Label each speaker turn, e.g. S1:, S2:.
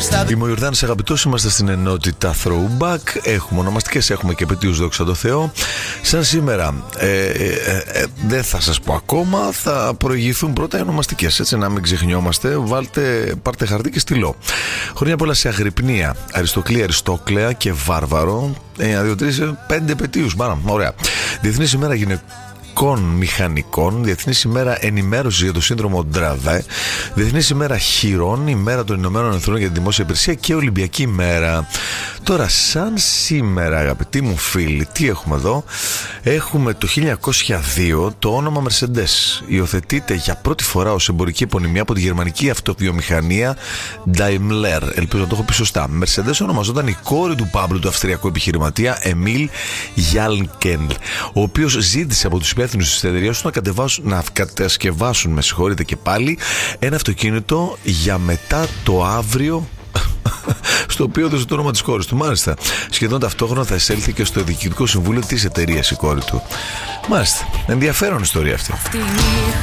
S1: Είμαι ο Ιορδάνης, αγαπητός, είμαστε στην ενότητα Throwback. Έχουμε ονομαστικές, έχουμε και επετείους, δόξα τω Θεώ. Σαν σήμερα, δεν θα σας πω ακόμα, θα προηγηθούν πρώτα οι ονομαστικές, έτσι να μην ξεχνιόμαστε. Πάρτε χαρτί και στυλό. Χρόνια πολλά σε Αγρυπνία, Αριστοκλή, Αριστόκλεα και Βάρβαρο. 1, 2, 3, 5 επετείους. Ωραία. Διεθνής ημέρα γυναικών μηχανικών, Διεθνής ημέρα ενημέρωσης για το σύνδρομο Ντραβέ, Διεθνής ημέρα χειρών, ημέρα των Ηνωμένων Εθνών για τη Δημόσια Υπηρεσία και Ολυμπιακή ημέρα. Τώρα, σαν σήμερα, αγαπητοί μου φίλοι, τι έχουμε εδώ? Έχουμε το 1902 το όνομα Mercedes. Υιοθετείται για πρώτη φορά ως εμπορική επωνυμία από τη γερμανική αυτοβιομηχανία Daimler. Ελπίζω να το έχω πει σωστά. Mercedes ονομαζόταν η κόρη του Πάμπλου, του αυστριακού επιχειρηματία Emil Jalken, ο οποίος ζήτησε από τους υπεύθυνους της εταιρείας του να κατασκευάσουν, και πάλι ένα αυτοκίνητο για μετά το αύριο, στο οποίο έδωσε το όνομα της κόρης του. Μάλιστα. Σχεδόν ταυτόχρονα θα εισέλθει και στο διοικητικό συμβούλιο της εταιρείας η κόρη του. Μάλιστα. Ενδιαφέρον ιστορία αυτή.